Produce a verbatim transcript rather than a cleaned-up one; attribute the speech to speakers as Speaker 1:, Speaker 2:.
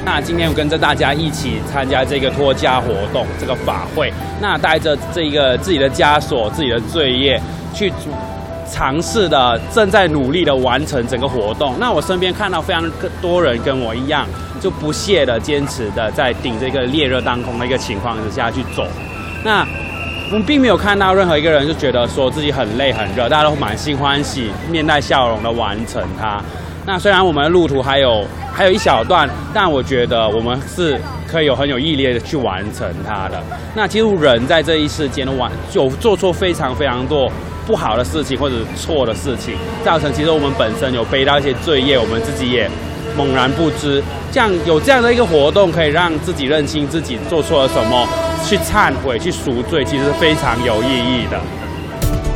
Speaker 1: 那今天我跟着大家一起参加这个脱家活动，这个法会。那带着这个自己的枷锁、自己的罪业，去尝试的正在努力的完成整个活动。那我身边看到非常多人跟我一样，就不懈的坚持的在顶这个烈热当空的一个情况之下去走。那我们并没有看到任何一个人就觉得说自己很累很热，大家都满心欢喜、面带笑容的完成它。那虽然我们的路途还有还有一小段，但我觉得我们是可以有很有毅力的去完成它的。那其实人在这一世间完有做错非常非常多不好的事情或者错的事情，造成其实我们本身有背到一些罪业，我们自己也猛然不知。这样有这样的一个活动，可以让自己认清自己做错了什么，去忏悔、去赎罪，其实是非常有意义的。